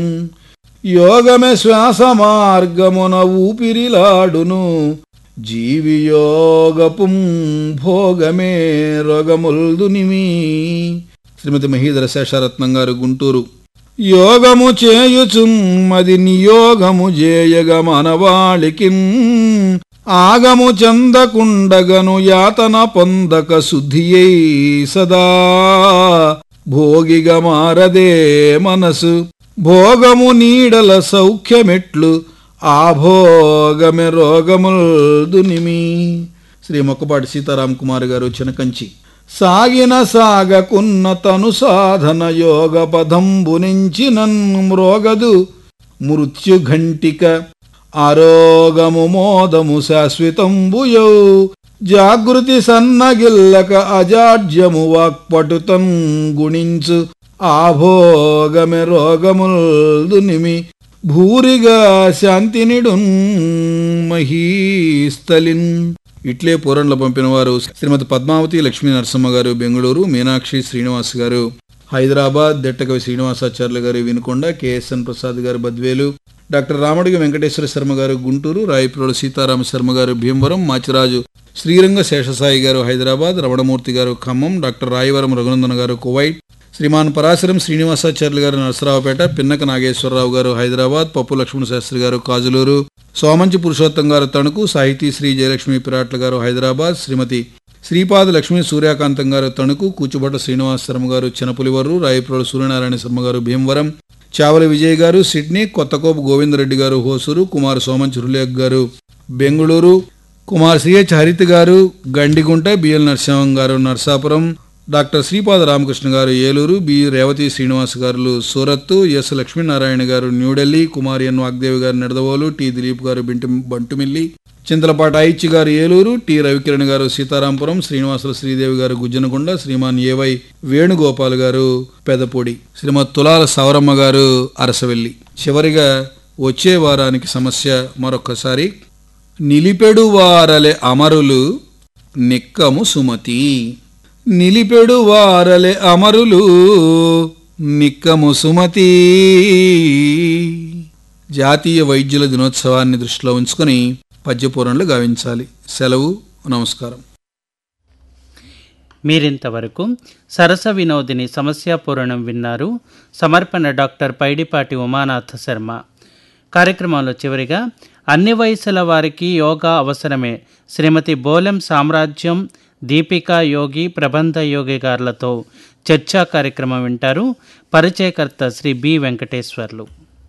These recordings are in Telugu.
యోగమే శ్వాస మార్గమున ఊపిరిలాడును, జీవియోగపు భోగమే రోగముల్దునిమి. శ్రీమతి మహీధర శేషారత్నం గారు, గుంటూరు. యోగము చేయుచున్ మది నియోగము జేయగ మనవాళికిన్, ఆగము చందకుండగను యాతన పొందక శుద్ధియై సదా, భోగిగ మారదే మనసు భోగము నీడల సౌఖ్యమెట్లు, ఆ భోగమే రోగముల్దునిమి. శ్రీ మొక్కపాటి సీతారాం కుమార్ గారు, చినకంచి. సాగిన సాగకున్న తను సాధన యోగ పదంబునించినన్ మ్రోగదు మృత్యుఘంటిక, ఆరోగము మోదము శాశ్వతంబుయౌ, జాగృతి సన్నగిల్లక అజాడ్యము వాక్పటుతం గుణించు, ఆభోగమె రోగముల్దునిమి. భూరిగా శాంతినిడున్ మహీస్థలిన్. ఇట్లే పూరణలు పంపిన వారు శ్రీమతి పద్మావతి లక్ష్మీ నరసమ్మ గారు, బెంగళూరు. మీనాక్షి శ్రీనివాస్ గారు, హైదరాబాద్. దెట్టకవి శ్రీనివాసాచార్యులు గారు, వినుకొండ. కెఎస్ఎన్ ప్రసాద్ గారు, బద్వేలు. డాక్టర్ రామడిగ వెంకటేశ్వర శర్మ గారు, గుంటూరు. రాయప్రోలు సీతారామ శర్మ గారు, భీమవరం. మాచిరాజు శ్రీరంగ శేషసాయి గారు, హైదరాబాద్. రమణమూర్తి గారు, ఖమ్మం. డాక్టర్ రాయవరం రఘునందన్ గారు, కువైట్. శ్రీమాన్ పరాశరం శ్రీనివాసాచార్యులు గారు, నరసరావుపేట. పిన్నక నాగేశ్వరరావు గారు, హైదరాబాద్. పప్పు లక్ష్మణ శాస్త్రి గారు, కాజులూరు. సోమంచి పురుషోత్తం గారు, తణుకు. సాహితీ శ్రీ జయలక్ష్మి పిరాట్ల గారు, హైదరాబాద్. శ్రీమతి శ్రీపాద లక్ష్మీ సూర్యకాంతం గారు, తణుకు. కూచుబట్ట శ్రీనివాస శర్మ గారు, చినపులివర్రు. రాయప్రోలు సూర్యనారాయణ శర్మ గారు, భీమవరం. చావలి విజయ్ గారు, సిడ్నీ. కొత్తకోపు గోవిందరెడ్డి గారు, హోసూరు. కుమార్ సోమంచి హృలేఖ్ గారు, బెంగుళూరు. కుమార్ సిహెచ్ హరిత్ గారు, గండిగుంట. బిఎల్ నరసింహం గారు, నర్సాపురం. డాక్టర్ శ్రీపాద రామకృష్ణ గారు, ఏలూరు. బి రేవతి శ్రీనివాస్ గారు, సూరత్తు. ఎస్ లక్ష్మీనారాయణ గారు, న్యూఢిల్లీ. కుమార్ ఎన్ వాగ్దేవి గారు, నిడదవోలు. టి దిలీప్ గారు, బంటుమిల్లి. చింతలపాటి ఐచ్చి గారు, ఏలూరు. టి రవికిరణ్ గారు, సీతారాంపురం. శ్రీనివాసుల శ్రీదేవి గారు, గుజ్జనకొండ. శ్రీమాన్ ఏవై వేణుగోపాల్ గారు, పెదపూడి. శ్రీమతి తులాల సవరమ్మ గారు, అరసవెల్లి. చివరిగా వచ్చే వారానికి సమస్య మరొక్కసారి. నిలిపెడు వారలే అమరులు నిక్కము సుమతి. నిలిపెడు వారలే అమరులు నిక్కము సుమతి. జాతీయ వైద్యుల దినోత్సవాన్ని దృష్టిలో ఉంచుకొని పద్యపూరణలు గావించాలి. సెలవు. నమస్కారం. మీరింతవరకు సరస వినోదిని సమస్యాపూరణం విన్నారు. సమర్పణ డాక్టర్ పైడిపాటి ఉమానాథ శర్మ. కార్యక్రమంలో చివరిగా అన్ని వయసుల వారికి యోగా అవసరమే, శ్రీమతి బోలెం సామ్రాజ్యం, దీపికా యోగి, ప్రబంధ యోగి గారులతో చర్చా కార్యక్రమం వింటారు. పరిచయకర్త శ్రీ బి వెంకటేశ్వర్లు.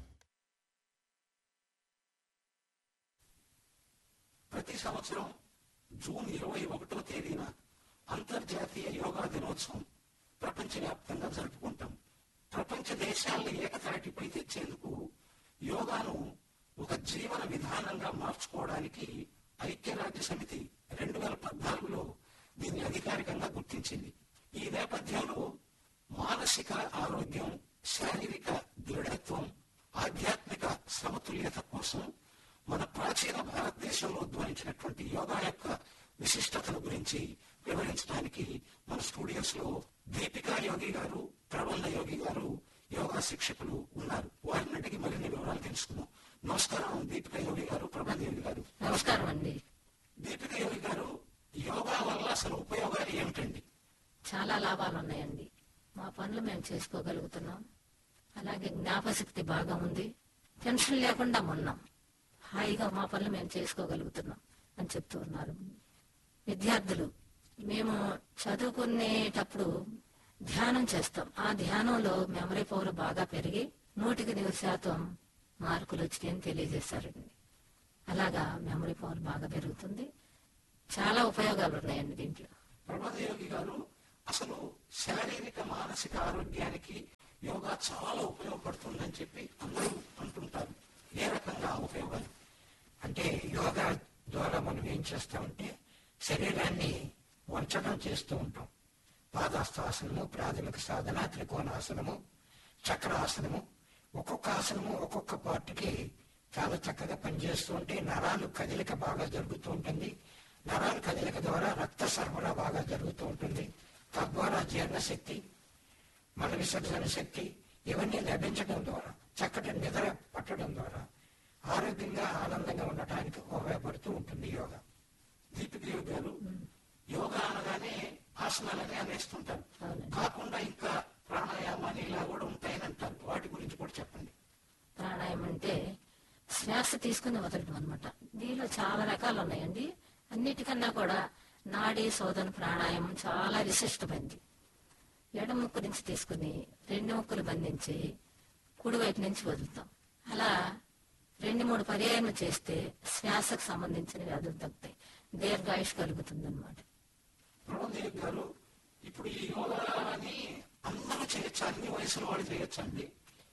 ప్రతి సంవత్సరం జూన్ 21వ తేదీన అంతర్జాతీయ యోగా దినోత్సవం ప్రపంచవ్యాప్తంగా జరుపుకుంటాం. ప్రపంచ దేశాలను ఏకతాటిపై తెచ్చేందుకు యోగాను ఒక జీవన విధానంగా మార్చుకోవడానికి ఐక్యరాజ్య సమితి 2014లో దీన్ని అధికారికంగా గుర్తించింది. ఈ నేపథ్యంలో మానసిక ఆరోగ్యం, శారీరక దృఢత్వం, ఆధ్యాత్మిక సమతుల్యత కోసం మన ప్రాచీన భారతదేశంలో ఉద్భవించినటువంటి యోగా యొక్క విశిష్టతను గురించి వివరించడానికి మన స్టూడియోస్ లో దీపికా యోగి గారు, ప్రబంధ యోగి గారు యోగా శిక్షకులు ఉన్నారు. వారిని అడిగి మరిన్ని వివరాలు తెలుసుకుందాం. నమస్కారం దీపికా యోగి గారు, ప్రబంధ యోగి గారు. నమస్కారం అండి. దీపికా యోగి గారు, యోగా వల్ల అసలు ఉపయోగాలు ఏమిటండి? చాలా లాభాలు ఉన్నాయండి. మా పనులు మేము చేసుకోగలుగుతున్నాం. అలాగే జ్ఞాపశక్తి బాగా ఉంది. టెన్షన్ లేకుండా ఉన్నాం. హాయిగా మా పనులు మేము చేసుకోగలుగుతున్నాం అని చెప్తూ ఉన్నారు విద్యార్థులు. మేము చదువుకునేటప్పుడు ధ్యానం చేస్తాం. ఆ ధ్యానంలో మెమరీ పవర్ బాగా పెరిగి 100% మార్కులు వచ్చినాయని తెలియజేశారండి. అలాగా మెమరీ పవర్ బాగా పెరుగుతుంది. చాలా ఉపయోగాలు ఉన్నాయండి దీంట్లో. ప్రబంధయోగి గారు, అసలు శారీరక మానసిక ఆరోగ్యానికి యోగా చాలా ఉపయోగపడుతుందని చెప్పి అందరూ అంటుంటారు. ఏ రకంగా ఉపయోగాలు? అంటే యోగా ద్వారా మనం ఏం చేస్తామంటే శరీరాన్ని వంచడం చేస్తూ ఉంటాం. పాదాస్తాసనము, ప్రాథమిక సాధన, త్రికోణాసనము, చక్రాసనము. ఒక్కొక్క ఆసనము ఒక్కొక్క పార్ట్కి చాలా చక్కగా పనిచేస్తూ ఉంటే నరాలు కదలిక బాగా జరుగుతూ ఉంటుంది. నరాల కదలిక ద్వారా రక్త సరఫరా బాగా జరుగుతూ ఉంటుంది. తద్వారా జీర్ణశక్తి, మల విసర్జన శక్తి ఇవన్నీ లభించడం ద్వారా చక్కటి నిద్ర పట్టడం ద్వారా ఆరోగ్యంగా ఆనందంగా ఉండటానికి ఉపయోగపడుతూ ఉంటుంది యోగా. దీపిదేవి గారు, యోగా అనగానే ఆసనాలని అనేస్తుంటారు, కాకుండా ఇంకా ప్రాణాయామాలు ఇలా కూడా ఉంటాయని అంటారు. వాటి గురించి కూడా చెప్పండి. ప్రాణాయామం అంటే శ్వాస తీసుకుని వదలడం అనమాట. దీనిలో చాలా రకాలు ఉన్నాయండి. అన్నిటికన్నా కూడా నాడీ శోధన ప్రాణాయామం చాలా విశిష్టమైంది. ఎడమ ముక్కు నుంచి తీసుకుని 2 ముక్కులు బంధించి కుడివైపు నుంచి వదులుతాం. అలా 2-3 పర్యాయం చేస్తే శ్వాసకు సంబంధించిన వ్యాధులు తగ్గుతాయి, దీర్ఘాయుష్ కలుగుతుంది అనమాట. ప్రభుదేవి గారు, ఇప్పుడు ఈ యోగాని అందరూ చేయొచ్చు, అన్ని వయసుల వాళ్ళు చేయొచ్చండి?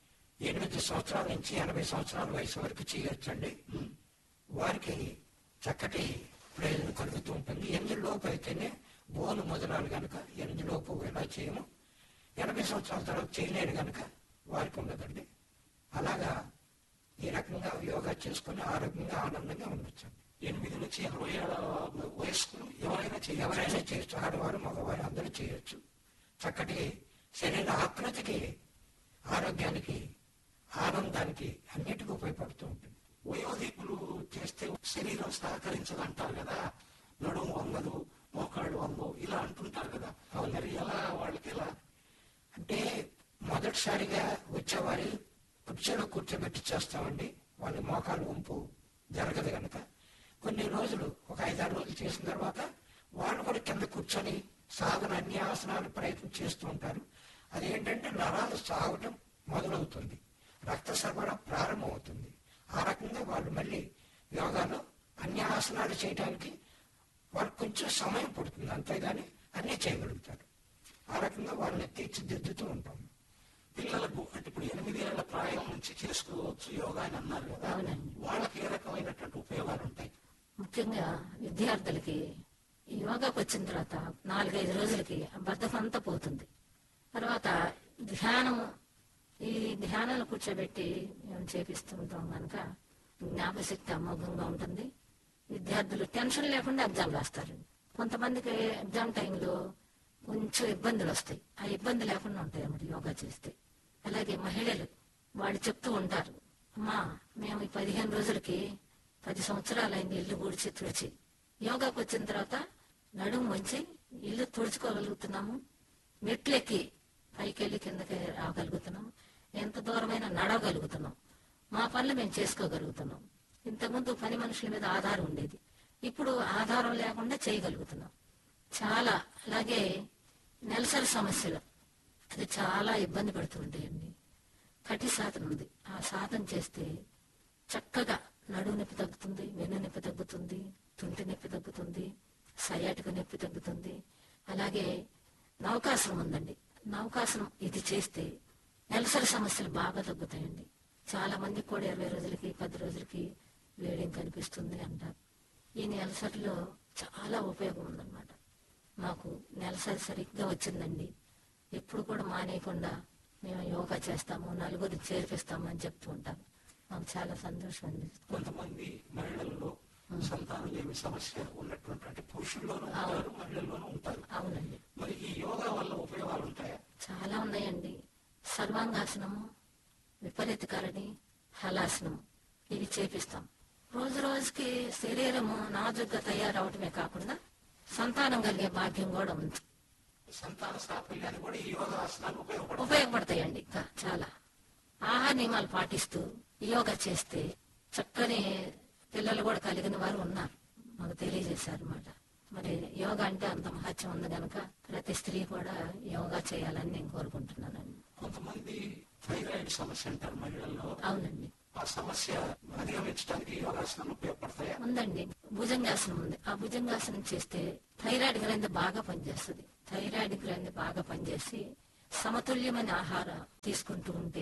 8 సంవత్సరాల నుంచి 80 సంవత్సరాల వయసు వరకు చేయొచ్చండి. వారికి చక్కటి ప్రయోజనం కలుగుతూ ఉంటుంది. 8 లోపు అయితేనే బోను మొదలాలు కనుక 8 లోపు ఎలా చేయము, 80 సంవత్సరాల తర్వాత చేయలేరు కనుక వారికి ఉండదండి. అలాగా ఈ రకంగా యోగా చేసుకుని ఆరోగ్యంగా ఆనందంగా ఉండొచ్చు. 8 నుంచి 80 ఏళ్ల వయస్కులు ఎవరైనా చేయొచ్చు. ఆడవారు మగవారు అందరూ చేయొచ్చు. చక్కటి శరీర ఆకృతికి, ఆరోగ్యానికి, ఆనందానికి అన్నిటికీ ఉపయోగపడుతూ ఉంటుంది. వయోధికులు చేస్తే శరీరం సహకరించదంటారు కదా, నడుము వంగదు, మోకాళ్ళు వంగవు ఇలా అంటుంటారు కదా. మరి ఎలా వాళ్ళకి ఎలా అంటే మొదటిసారిగా వచ్చేవారి కుర్చీలో కూర్చోబెట్టి చేస్తామండి. వాళ్ళ మోకాలు వంపు జరగదు కనుక కొన్ని రోజులు, ఒక 5-6 రోజులు చేసిన తర్వాత వాళ్ళు కూడా కింద కూర్చొని సాధన అన్ని ఆసనాలు ప్రయత్నం చేస్తూ ఉంటారు. అదేంటంటే నరాలు సాగటం మొదలవుతుంది, రక్త సరఫరా ప్రారంభమవుతుంది. ఆ రకంగా వాళ్ళు మళ్ళీ యోగాలో అన్ని ఆసనాలు చేయడానికి వాళ్ళకి కొంచెం సమయం పడుతుంది, అంతేగాని అన్నీ చేయగలుగుతారు. ఆ రకంగా వాళ్ళని తీర్చిదిద్దుతూ ఉంటాం. పిల్లలకు అంటే ఇప్పుడు 8 ఏళ్ల ప్రాయం నుంచి చేసుకోవచ్చు యోగా అని అన్నారు కదా, వాళ్ళకి ఏ రకమైనటువంటి ఉపయోగాలు ఉంటాయి? ముఖ్యంగా విద్యార్థులకి ఈ యోగాకు వచ్చిన తర్వాత 4-5 రోజులకి బద్ధకం అంతా పోతుంది. తర్వాత ఈ ధ్యానాలు కూర్చోబెట్టి మేము చేపిస్తూ ఉంటాం కనుక జ్ఞాపశక్తి అమోఘంగా ఉంటుంది. విద్యార్థులు టెన్షన్ లేకుండా ఎగ్జామ్ రాస్తారు. కొంతమందికి ఎగ్జామ్ టైంలో కొంచెం ఇబ్బందులు వస్తాయి, ఆ ఇబ్బంది లేకుండా ఉంటాయి అన్నమాట యోగా చేస్తే. అలాగే మహిళలు వాళ్ళు చెప్తూ ఉంటారు, అమ్మా మేము ఈ 15 రోజులకి 10 సంవత్సరాలైంది ఇల్లు ఊడ్చి తుడిచి, యోగాకు వచ్చిన తర్వాత నడుము వంచి ఇల్లు తుడుచుకోగలుగుతున్నాము, మెట్లెక్కి పైకి వెళ్ళి కిందకి రాగలుగుతున్నాం, ఎంత దూరమైనా నడవగలుగుతున్నాం, మా పనులు మేము చేసుకోగలుగుతున్నాం. ఇంతకుముందు పని మనుషుల మీద ఆధారం ఉండేది, ఇప్పుడు ఆధారం లేకుండా చేయగలుగుతున్నాం చాలా. అలాగే నెలసరి సమస్యలు అది చాలా ఇబ్బంది పడుతూ ఉంటాయండి. కటి సాధన ఉంది, ఆ సాధన చేస్తే చక్కగా నడుము నొప్పి తగ్గుతుంది, వెన్ను నొప్పి తగ్గుతుంది, తుంటి నొప్పి తగ్గుతుంది, సయాటిక నొప్పి తగ్గుతుంది. అలాగే నౌకాసనం ఉందండి, నౌకాసనం ఇది చేస్తే నెలసరి సమస్యలు బాగా తగ్గుతాయండి. చాలా మందికి కూడా 20 రోజులకి 10 రోజులకి వేడిం కనిపిస్తుంది అంటారు. ఈ నెలసరిలో చాలా ఉపయోగం ఉందన్నమాట. మాకు నెలసరి సరిగ్గా వచ్చిందండి, ఎప్పుడు కూడా మానేయకుండా మేము యోగా చేస్తాము, నలుగురు చేర్పిస్తాము అని చెప్తూ ఉంటాము. మాకు చాలా సంతోషం అండి. కొంతమంది మహిళల్లో సంతానం లేని సమస్య ఉన్నటువంటి పురుషుల్లోనూ ఉంటారు, మహిళల్లోనూ ఉంటారు. అవునండి. మరి ఈ యోగా వల్ల ఉపయోగాలు ఉంటాయా? చాలా ఉన్నాయండి. సర్వాంగాసనము, విపరీతకరణి, హలాసనము ఇవి చేపిస్తాం. రోజు రోజుకి శరీరము నాజుగ్గా తయారవటమే కాకుండా సంతానం కలిగే భాగ్యం కూడా ఉంది. సంతాన సాఫల్యాన్ని కూడా ఈ యోగాసనాలు ఉపయోగపడతాయండి. ఇంకా చాలా ఆహార నియమాలు పాటిస్తూ యోగా చేస్తే చక్కని పిల్లలు కూడా కలిగిన వారు ఉన్నారు, మాకు తెలియజేశారు అన్నమాట. మరి యోగా అంటే అంత మహత్యం ఉంది కనుక ప్రతి స్త్రీ కూడా యోగా చేయాలని నేను కోరుకుంటున్నానండి. కొంతమంది థైరాయిడ్ సమస్య అంటారు మహిళల్లో. అవునండి. ఆ సమస్య అధిగమించడానికి యోగాసనాలు ఉపయోగపడతాయా? ఉందండి. భుజంగాసనం ఉంది, ఆ భుజంగాసనం చేస్తే థైరాయిడ్ గ్రంథి బాగా పనిచేస్తుంది. థైరాయిడ్ గ్రంథి బాగా పనిచేసి సమతుల్యమైన ఆహారం తీసుకుంటూ ఉంటే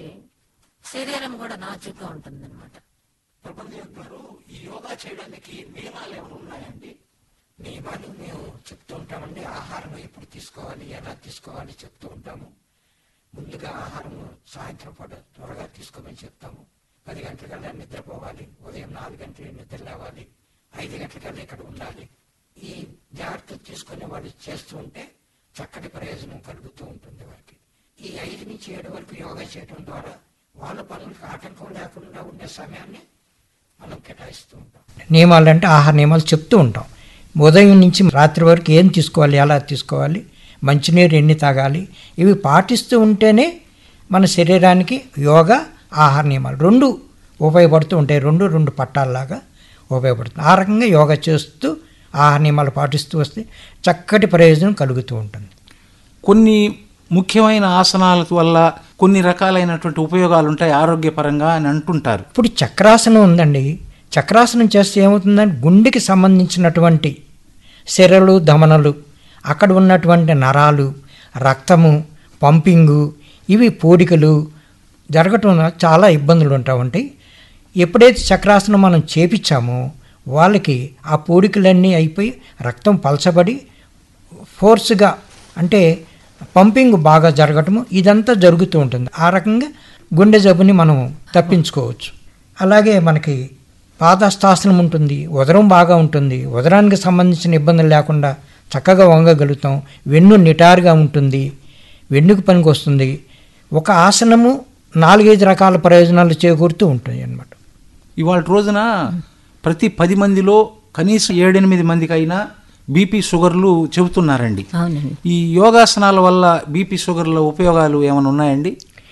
శరీరం కూడా నాజుగ్గా ఉంటుంది అనమాట. ప్రబంధం గారు, ఈ యోగా చేయడానికి నియమాలు ఏమైనా ఉన్నాయండి? నియమాలు మేము చెప్తూ ఉంటామండి. ఆహారం ఎప్పుడు తీసుకోవాలి, ఎలా తీసుకోవాలి చెప్తూ ఉంటాము. ముందుగా ఆహారం సాయంత్రం పూట త్వరగా తీసుకోమని చెప్తాము. 10 గంటలకల్లా నిద్రపోవాలి, ఉదయం 4 గంటలు నిద్ర లేవాలి, 5 గంటలకల్లా ఇక్కడ ఉండాలి. ఈ జాగ్రత్తలు తీసుకునే వాళ్ళు చేస్తూ ఉంటే చక్కటి ప్రయోజనం కలుగుతూ ఉంటుంది వారికి. ఈ 5 నుంచి 7 వరకు యోగా చేయడం ద్వారా వాళ్ళ పనులకు ఆటంకం లేకుండా ఉండే సమయాన్ని మనం కేటాయిస్తూ ఉంటాం. నియమాలు అంటే ఆహార నియమాలు చెప్తూ ఉంటాం. ఉదయం నుంచి రాత్రి వరకు ఏం తీసుకోవాలి, ఎలా తీసుకోవాలి, మంచినీరు ఎన్ని తాగాలి, ఇవి పాటిస్తూ ఉంటేనే మన శరీరానికి యోగా ఆహార నియమాలు రెండు ఉపయోగపడుతూ ఉంటాయి. రెండు పట్టాలలాగా ఉపయోగపడుతుంది. ఆ రకంగా యోగా చేస్తూ ఆహార నియమాలు పాటిస్తూ వస్తే చక్కటి ప్రయోజనం కలుగుతూ ఉంటుంది. కొన్ని ముఖ్యమైన ఆసనాల వల్ల కొన్ని రకాలైనటువంటి ఉపయోగాలు ఉంటాయి ఆరోగ్యపరంగా అని అంటుంటారు. ఇప్పుడు చక్రాసనం ఉందండి. చక్రాసనం చేస్తే ఏమవుతుందంటే గుండెకి సంబంధించినటువంటి సిరలు ధమనలు, అక్కడ ఉన్నటువంటి నరాలు, రక్తము పంపింగు, ఇవి పూడికలు జరగటం వల్ల చాలా ఇబ్బందులు ఉంటాయి. ఎప్పుడైతే చక్రాసనం మనం చేపించామో వాళ్ళకి ఆ పూడికలన్నీ అయిపోయి రక్తం పలచబడి ఫోర్స్గా అంటే పంపింగ్ బాగా జరగటము ఇదంతా జరుగుతూ ఉంటుంది. ఆ రకంగా గుండె జబ్బుని మనం తప్పించుకోవచ్చు. అలాగే మనకి పాదస్థాసనం ఉంటుంది, ఉదరం బాగా ఉంటుంది, ఉదరానికి సంబంధించిన ఇబ్బందులు లేకుండా చక్కగా వంగగలుగుతాం. వెన్ను నిటారుగా ఉంటుంది, వెన్నుకు పనికి వస్తుంది. ఒక ఆసనము 4-5 రకాల ప్రయోజనాలు చేకూరుతూ ఉంటుంది అన్నమాట. ఇవాళ రోజున ప్రతి 10 మందిలో కనీసం 7-8 మందికైనా బీపీ షుగర్లు చెబుతున్నారండి. ఈ యోగాసనాల వల్ల బీపీ షుగర్ల ఉపయోగాలు ఏమైనా ఉన్నాయండి?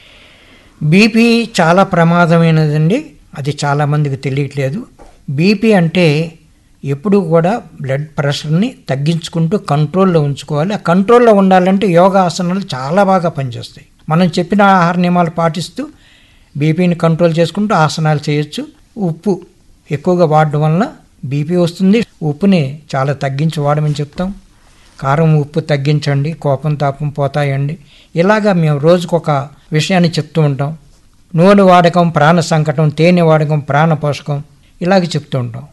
బీపీ చాలా ప్రమాదమైనదండి. అది చాలామందికి తెలియట్లేదు. బీపీ అంటే ఎప్పుడు కూడా బ్లడ్ ప్రెషర్ని తగ్గించుకుంటూ కంట్రోల్లో ఉంచుకోవాలి. ఆ కంట్రోల్లో ఉండాలంటే యోగాసనాలు చాలా బాగా పనిచేస్తాయి. మనం చెప్పిన ఆహార నియమాలు పాటిస్తూ బీపీని కంట్రోల్ చేసుకుంటూ ఆసనాలు చేయొచ్చు. ఉప్పు ఎక్కువగా వాడడం వలన బీపీ వస్తుంది. ఉప్పుని చాలా తగ్గించి వాడమని చెప్తాం. కారం ఉప్పు తగ్గించండి, కోపం తాపం పోతాయండి. ఇలాగా మేము రోజుకొక విషయాన్ని చెప్తూ ఉంటాం. నూనె వాడకం ప్రాణ సంకటం, తేనె వాడకం ప్రాణ పోషకం, ఇలాగ చెప్తూ ఉంటాం.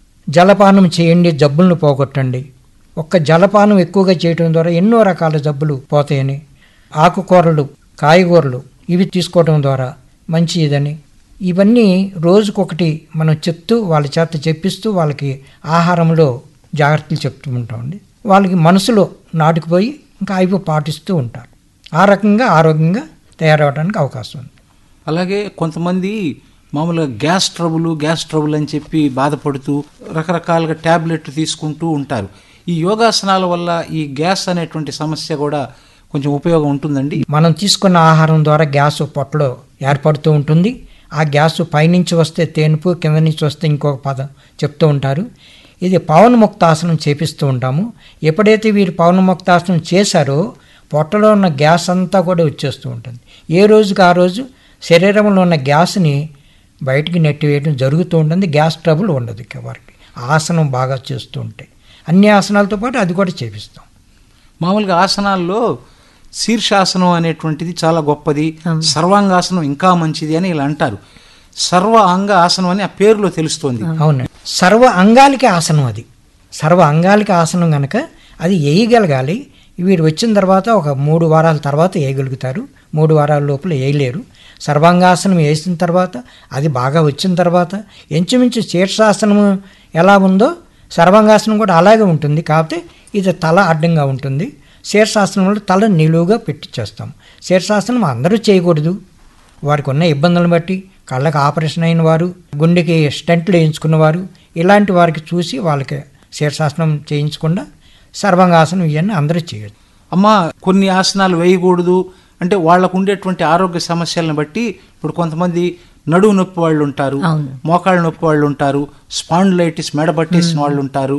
జలపానం చేయండి, జబ్బులను పోగొట్టండి. ఒక్క జలపానం ఎక్కువగా చేయడం ద్వారా ఎన్నో రకాల జబ్బులు పోతాయని, ఆకుకూరలు కాయగూరలు ఇవి తీసుకోవడం ద్వారా మంచి ఇదని, ఇవన్నీ రోజుకొకటి మనం చెప్తూ వాళ్ళ చేత చెప్పిస్తూ వాళ్ళకి ఆహారంలో జాగ్రత్తలు చెప్తూ ఉంటామండి. వాళ్ళకి మనసులో నాటుకుపోయి ఇంకా అవి పాటిస్తూ ఉంటారు. ఆ రకంగా ఆరోగ్యంగా తయారవడానికి అవకాశం ఉంది. అలాగే కొంతమంది మామూలుగా గ్యాస్ ట్రబుల్ అని చెప్పి బాధపడుతూ రకరకాలుగా ట్యాబ్లెట్లు తీసుకుంటూ ఉంటారు. ఈ యోగాసనాల వల్ల ఈ గ్యాస్ అనేటువంటి సమస్య కూడా కొంచెం ఉపయోగం ఉంటుందండి. మనం తీసుకున్న ఆహారం ద్వారా గ్యాస్ పొట్టలో ఏర్పడుతూ ఉంటుంది. ఆ గ్యాస్ పైనుంచి వస్తే తేనుపు, కింద నుంచి వస్తే ఇంకొక పదం చెప్తూ ఉంటారు. ఇది పవనముక్తాసనం చేపిస్తూ ఉంటాము. ఎప్పుడైతే వీరు పవనముక్తాసనం చేశారో పొట్టలో ఉన్న గ్యాస్ అంతా కూడా వచ్చేస్తూ ఉంటుంది. ఏ రోజుకి ఆ రోజు శరీరంలో ఉన్న గ్యాస్ని బయటికి నెట్టివేయడం జరుగుతూ ఉంటుంది. గ్యాస్ ట్రబుల్ ఉండదు ఇక వారికి. ఆసనం బాగా చేస్తూ ఉంటాయి. అన్ని ఆసనాలతో పాటు అది కూడా చేపిస్తాం. మామూలుగా ఆసనాల్లో శీర్షాసనం అనేటువంటిది చాలా గొప్పది, సర్వాంగాసనం ఇంకా మంచిది అని ఇలా అంటారు. సర్వ అంగ ఆసనం అని ఆ పేరులో తెలుస్తోంది. అవునండి, సర్వ అంగాలకి ఆసనం అది. సర్వ అంగాలకి ఆసనం కనుక అది వేయగలగాలి. వీరు వచ్చిన తర్వాత ఒక 3 వారాల తర్వాత వేయగలుగుతారు. 3 వారాల లోపల వేయలేరు. సర్వాంగాసనం వేసిన తర్వాత అది బాగా వచ్చిన తర్వాత ఇంచుమించు శీర్షాసనం ఎలా ఉందో సర్వాంగాసనం కూడా అలాగే ఉంటుంది. కాకపోతే ఇది తల అడ్డంగా ఉంటుంది. శీర్షాసనంలో తల నిలువుగా పెట్టి చేస్తాం. శీర్షాసనం అందరూ చేయకూడదు. వారికి ఉన్న ఇబ్బందులను బట్టి కళ్ళకి ఆపరేషన్ అయిన వారు, గుండెకి స్టెంట్లు వేయించుకున్నవారు, ఇలాంటి వారికి చూసి వాళ్ళకి శీర్షాసనం చేయించకుండా సర్వాంగాసనం ఇవన్నీ అందరూ చేయొచ్చు. అమ్మ, కొన్ని ఆసనాలు వేయకూడదు అంటే వాళ్ళకు ఉండేటువంటి ఆరోగ్య సమస్యలను బట్టి ఇప్పుడు కొంతమంది నడువు నొప్పి వాళ్ళు ఉంటారు, మోకాళ్ళ నొప్పి వాళ్ళు ఉంటారు, స్పాండిలైటిస్ మెడబట్టేసిన వాళ్ళు ఉంటారు.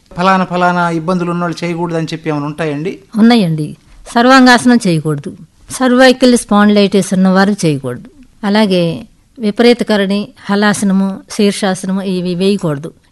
ఫలానా ఇబ్బందులు ఉన్న వాళ్ళు చేయకూడదు అని చెప్పి ఏమైనా ఉంటాయండి? ఉన్నాయండి. సర్వాంగాసనం చేయకూడదు. సర్వైకల్ స్పాండిలైటిస్ ఉన్నవారు చేయకూడదు. అలాగే విపరీతకరణి, హలాసనము, శీర్షాసనము ఇవి వేయకూడదు.